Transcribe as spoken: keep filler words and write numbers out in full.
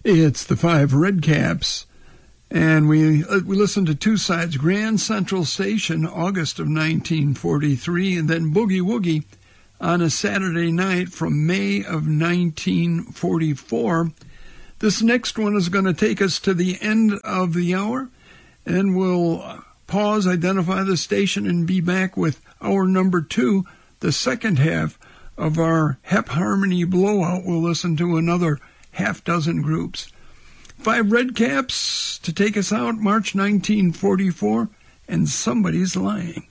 It's the Five Redcaps, and we uh, we listened to two sides: Grand Central Station, August of nineteen forty-three, and then Boogie Woogie on a Saturday night from May of nineteen forty-four. This next one is going to take us to the end of the hour, and we'll pause, identify the station, and be back with hour number two, the second half of our Hep Harmony Blowout. We'll listen to another half dozen groups. Five Redcaps to take us out, March nineteen forty-four, and Somebody's Lying.